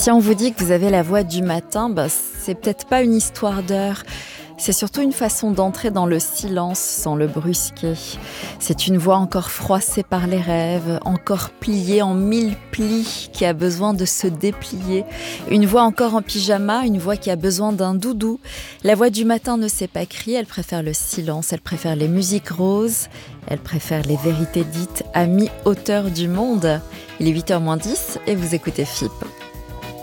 Si on vous dit que vous avez la voix du matin, c'est peut-être pas une histoire d'heure. C'est surtout une façon d'entrer dans le silence sans le brusquer. C'est une voix encore froissée par les rêves, encore pliée en 1000 plis, qui a besoin de se déplier. Une voix encore en pyjama, une voix qui a besoin d'un doudou. La voix du matin ne sait pas crier, elle préfère le silence, elle préfère les musiques roses, elle préfère les vérités dites à mi-hauteur du monde. Il est 8h moins 10 et vous écoutez FIP.